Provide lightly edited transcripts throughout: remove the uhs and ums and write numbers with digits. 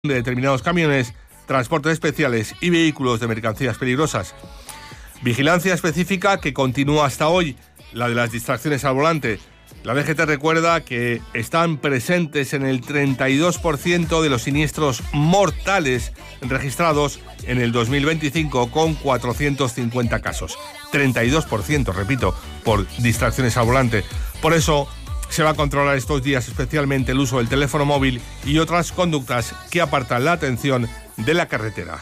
de determinados camiones, transportes especiales y vehículos de mercancías peligrosas. Vigilancia específica que continúa hasta hoy, la de las distracciones al volante. La DGT recuerda que están presentes en el 32% de los siniestros mortales registrados en el 2025, con 450 casos. 32%, repito, por distracciones al volante. Por eso se va a controlar estos días especialmente el uso del teléfono móvil y otras conductas que apartan la atención de la carretera.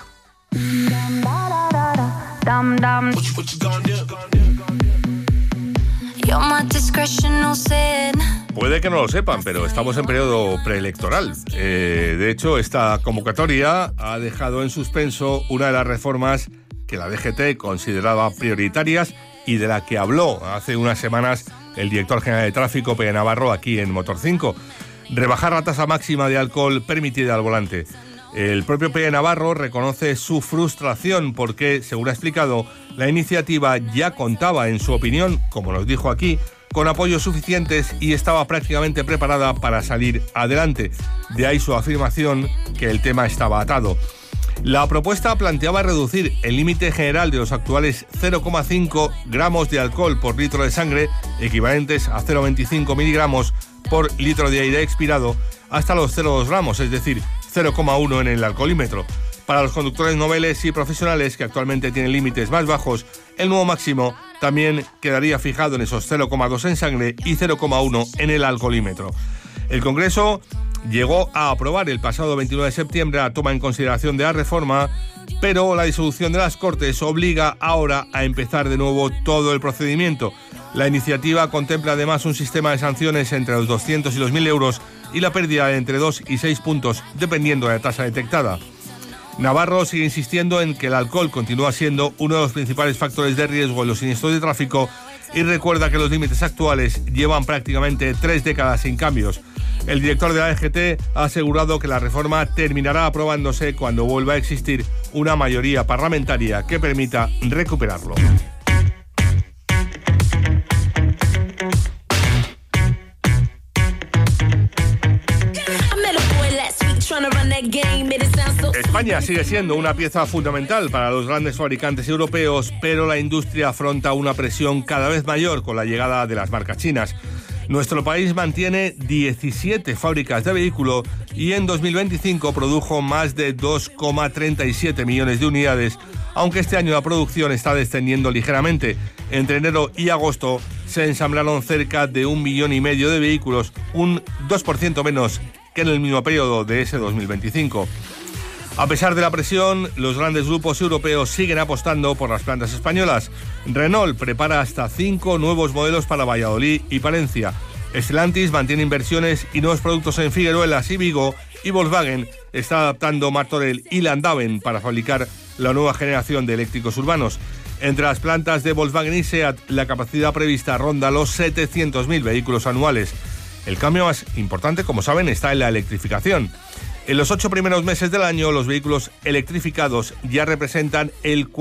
Puede que no lo sepan, pero estamos en periodo preelectoral. De hecho, esta convocatoria ha dejado en suspenso una de las reformas que la DGT consideraba prioritarias y de la que habló hace unas semanas el director general de tráfico, Pere Navarro, aquí en Motor 5. Rebajar la tasa máxima de alcohol permitida al volante. El propio Pere Navarro reconoce su frustración porque, según ha explicado, la iniciativa ya contaba, en su opinión, como nos dijo aquí, con apoyos suficientes y estaba prácticamente preparada para salir adelante. De ahí su afirmación que el tema estaba atado. La propuesta planteaba reducir el límite general de los actuales 0,5 gramos de alcohol por litro de sangre, equivalentes a 0,25 miligramos por litro de aire expirado, hasta los 0,2 gramos, es decir, 0,1 en el alcoholímetro. Para los conductores noveles y profesionales, que actualmente tienen límites más bajos, el nuevo máximo también quedaría fijado en esos 0,2 en sangre y 0,1 en el alcoholímetro. El Congreso llegó a aprobar el pasado 29 de septiembre la toma en consideración de la reforma, pero la disolución de las Cortes obliga ahora a empezar de nuevo todo el procedimiento. La iniciativa contempla además un sistema de sanciones entre los 200 y los 1.000 euros y la pérdida de entre 2 y 6 puntos, dependiendo de la tasa detectada. Navarro sigue insistiendo en que el alcohol continúa siendo uno de los principales factores de riesgo en los siniestros de tráfico y recuerda que los límites actuales llevan prácticamente 3 décadas sin cambios. El director de la DGT ha asegurado que la reforma terminará aprobándose cuando vuelva a existir una mayoría parlamentaria que permita recuperarlo. España sigue siendo una pieza fundamental para los grandes fabricantes europeos, pero la industria afronta una presión cada vez mayor con la llegada de las marcas chinas. Nuestro país mantiene 17 fábricas de vehículo y en 2025 produjo más de 2,37 millones de unidades, aunque este año la producción está descendiendo ligeramente. Entre enero y agosto se ensamblaron cerca de 1,5 millones de vehículos, un 2% menos que en el mismo periodo de ese 2025. A pesar de la presión, los grandes grupos europeos siguen apostando por las plantas españolas. Renault prepara hasta 5 nuevos modelos para Valladolid y Palencia. Stellantis mantiene inversiones y nuevos productos en Figueruelas y Vigo, y Volkswagen está adaptando Martorell y Landhaven para fabricar la nueva generación de eléctricos urbanos. Entre las plantas de Volkswagen y SEAT, la capacidad prevista ronda los 700.000 vehículos anuales. El cambio más importante, como saben, está en la electrificación. En los 8 primeros meses del año, los vehículos electrificados ya representan el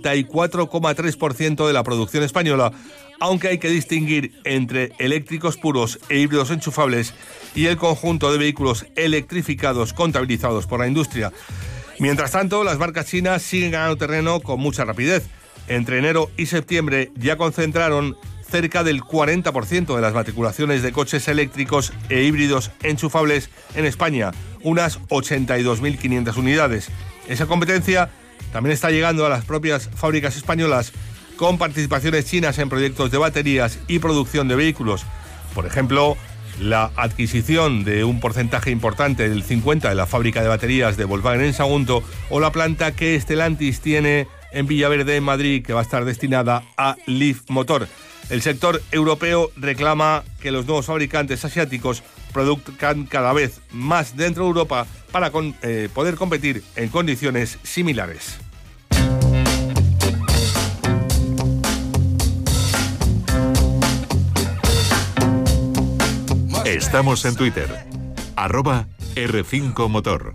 44,3% de la producción española, aunque hay que distinguir entre eléctricos puros e híbridos enchufables y el conjunto de vehículos electrificados contabilizados por la industria. Mientras tanto, las marcas chinas siguen ganando terreno con mucha rapidez. Entre enero y septiembre ya concentraron cerca del 40% de las matriculaciones de coches eléctricos e híbridos enchufables en España, unas 82.500 unidades. Esa competencia también está llegando a las propias fábricas españolas, con participaciones chinas en proyectos de baterías y producción de vehículos. Por ejemplo, la adquisición de un porcentaje importante del 50% de la fábrica de baterías de Volkswagen en Sagunto, o la planta que Stellantis tiene en Villaverde, en Madrid, que va a estar destinada a Leafmotor. El sector europeo reclama que los nuevos fabricantes asiáticos produzcan cada vez más dentro de Europa para poder competir en condiciones similares. Estamos en Twitter, @R5Motor.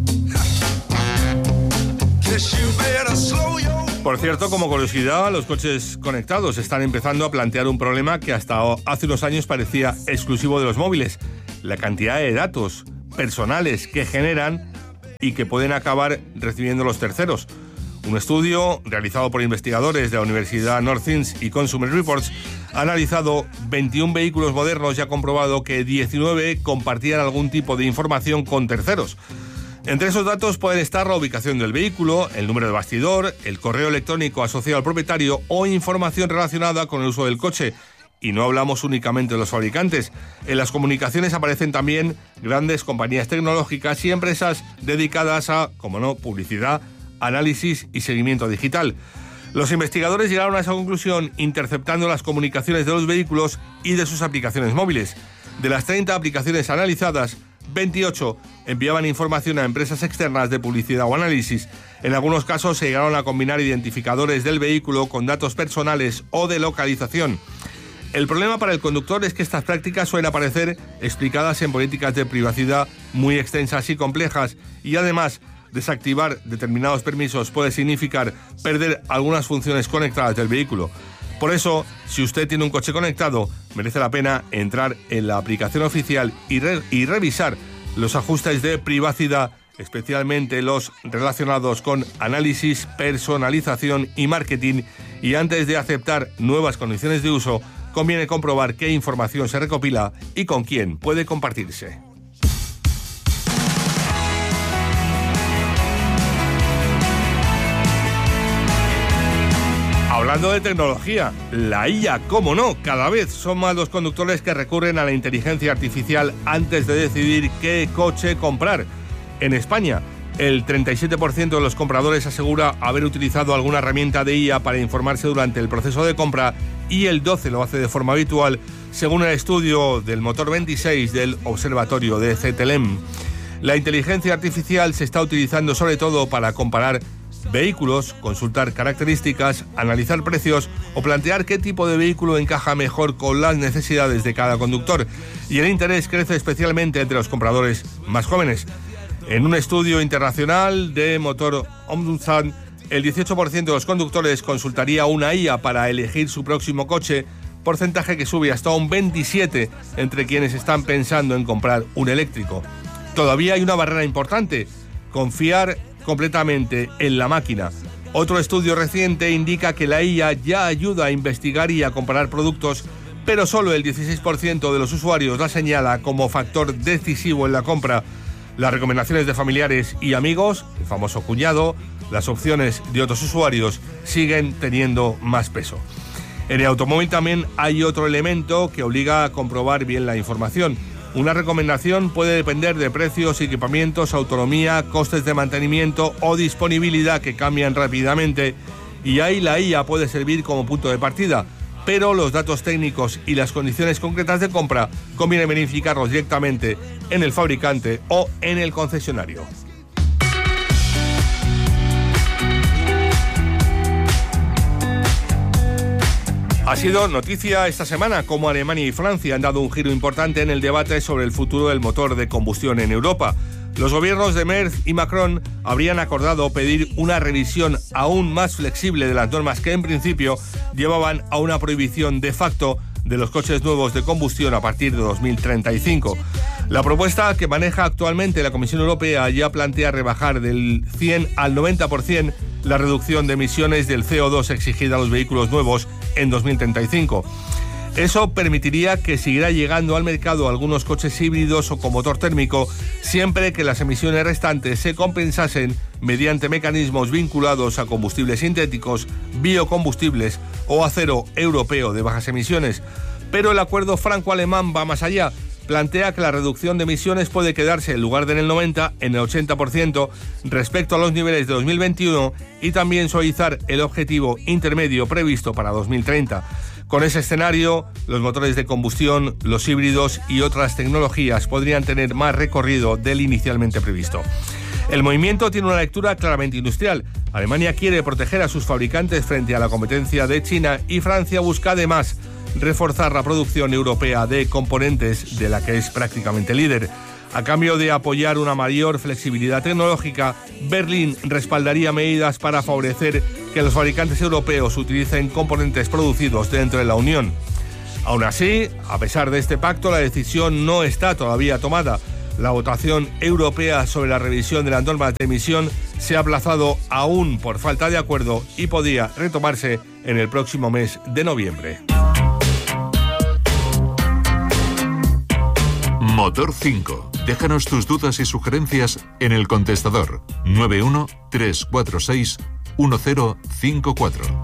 Por cierto, como curiosidad, los coches conectados están empezando a plantear un problema que hasta hace unos años parecía exclusivo de los móviles: la cantidad de datos personales que generan y que pueden acabar recibiendo los terceros. Un estudio realizado por investigadores de la Universidad Northeast y Consumer Reports ha analizado 21 vehículos modernos y ha comprobado que 19 compartían algún tipo de información con terceros. Entre esos datos pueden estar la ubicación del vehículo, el número de bastidor, el correo electrónico asociado al propietario o información relacionada con el uso del coche. Y no hablamos únicamente de los fabricantes. En las comunicaciones aparecen también grandes compañías tecnológicas y empresas dedicadas a, como no, publicidad, análisis y seguimiento digital. Los investigadores llegaron a esa conclusión interceptando las comunicaciones de los vehículos y de sus aplicaciones móviles. De las 30 aplicaciones analizadas, 28 enviaban información a empresas externas de publicidad o análisis. En algunos casos se llegaron a combinar identificadores del vehículo con datos personales o de localización. El problema para el conductor es que estas prácticas suelen aparecer explicadas en políticas de privacidad muy extensas y complejas, y además desactivar determinados permisos puede significar perder algunas funciones conectadas del vehículo. Por eso, si usted tiene un coche conectado, merece la pena entrar en la aplicación oficial y revisar los ajustes de privacidad, especialmente los relacionados con análisis, personalización y marketing, y antes de aceptar nuevas condiciones de uso, conviene comprobar qué información se recopila y con quién puede compartirse. Hablando de tecnología, la IA, cómo no, cada vez son más los conductores que recurren a la inteligencia artificial antes de decidir qué coche comprar. En España, el 37% de los compradores asegura haber utilizado alguna herramienta de IA para informarse durante el proceso de compra y el 12% lo hace de forma habitual, según el estudio del Motor 26 del Observatorio de CETELEM. La inteligencia artificial se está utilizando sobre todo para comparar vehículos, consultar características, analizar precios o plantear qué tipo de vehículo encaja mejor con las necesidades de cada conductor. Y el interés crece especialmente entre los compradores más jóvenes. En un estudio internacional de Motor Ombudsman, el 18% de los conductores consultaría una IA para elegir su próximo coche, porcentaje que sube hasta un 27% entre quienes están pensando en comprar un eléctrico. Todavía hay una barrera importante: confiar completamente en la máquina. Otro estudio reciente indica que la IA ya ayuda a investigar y a comparar productos, pero solo el 16% de los usuarios la señala como factor decisivo en la compra. Las recomendaciones de familiares y amigos, el famoso cuñado, las opciones de otros usuarios siguen teniendo más peso. En el automóvil también hay otro elemento que obliga a comprobar bien la información. Una recomendación puede depender de precios, equipamientos, autonomía, costes de mantenimiento o disponibilidad que cambian rápidamente, y ahí la IA puede servir como punto de partida, pero los datos técnicos y las condiciones concretas de compra conviene verificarlos directamente en el fabricante o en el concesionario. Ha sido noticia esta semana cómo Alemania y Francia han dado un giro importante en el debate sobre el futuro del motor de combustión en Europa. Los gobiernos de Merz y Macron habrían acordado pedir una revisión aún más flexible de las normas que en principio llevaban a una prohibición de facto de los coches nuevos de combustión a partir de 2035. La propuesta que maneja actualmente la Comisión Europea ya plantea rebajar del 100 al 90% la reducción de emisiones del CO2 exigida a los vehículos nuevos en 2035. Eso permitiría que siguiera llegando al mercado algunos coches híbridos o con motor térmico, siempre que las emisiones restantes se compensasen mediante mecanismos vinculados a combustibles sintéticos, biocombustibles o acero europeo de bajas emisiones. Pero el acuerdo franco-alemán va más allá. Plantea que la reducción de emisiones puede quedarse en lugar de en el 90%, en el 80% respecto a los niveles de 2021 y también suavizar el objetivo intermedio previsto para 2030. Con ese escenario, los motores de combustión, los híbridos y otras tecnologías podrían tener más recorrido del inicialmente previsto. El movimiento tiene una lectura claramente industrial. Alemania quiere proteger a sus fabricantes frente a la competencia de China y Francia busca además reforzar la producción europea de componentes de la que es prácticamente líder. A cambio de apoyar una mayor flexibilidad tecnológica, Berlín respaldaría medidas para favorecer que los fabricantes europeos utilicen componentes producidos dentro de la Unión. Aún así, a pesar de este pacto, la decisión no está todavía tomada. La votación europea sobre la revisión de las normas de emisión se ha aplazado aún por falta de acuerdo y podría retomarse en el próximo mes de noviembre. Motor 5. Déjanos tus dudas y sugerencias en el contestador 91 346 1054.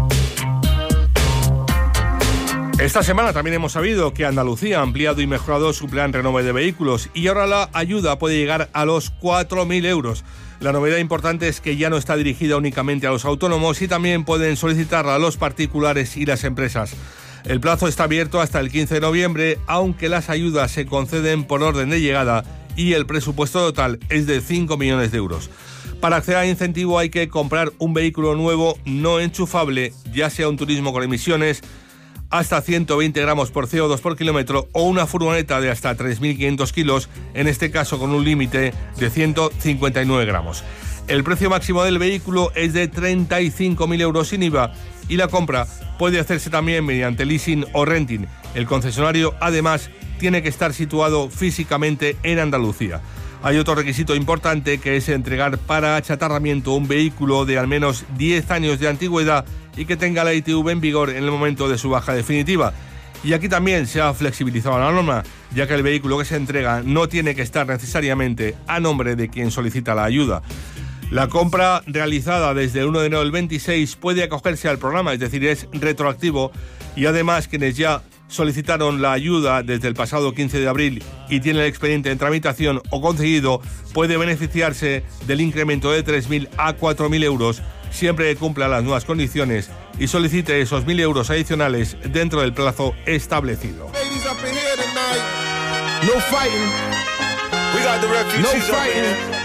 Esta semana también hemos sabido que Andalucía ha ampliado y mejorado su plan Renove de vehículos y ahora la ayuda puede llegar a los 4.000 euros. La novedad importante es que ya no está dirigida únicamente a los autónomos y también pueden solicitarla a los particulares y las empresas. El plazo está abierto hasta el 15 de noviembre, aunque las ayudas se conceden por orden de llegada y el presupuesto total es de 5 millones de euros. Para acceder al incentivo hay que comprar un vehículo nuevo no enchufable, ya sea un turismo con emisiones hasta 120 gramos por CO2 por kilómetro o una furgoneta de hasta 3.500 kilos, en este caso con un límite de 159 gramos. El precio máximo del vehículo es de 35.000 euros sin IVA y la compra puede hacerse también mediante leasing o renting. El concesionario, además, tiene que estar situado físicamente en Andalucía. Hay otro requisito importante que es entregar para achatarramiento un vehículo de al menos 10 años de antigüedad y que tenga la ITV en vigor en el momento de su baja definitiva. Y aquí también se ha flexibilizado la norma, ya que el vehículo que se entrega no tiene que estar necesariamente a nombre de quien solicita la ayuda. La compra realizada desde el 1 de enero del 26 puede acogerse al programa, es decir, es retroactivo, y además quienes ya solicitaron la ayuda desde el pasado 15 de abril y tienen el expediente en tramitación o concedido, puede beneficiarse del incremento de 3.000 a 4.000 euros, siempre que cumpla las nuevas condiciones y solicite esos 1.000 euros adicionales dentro del plazo establecido. No fighting.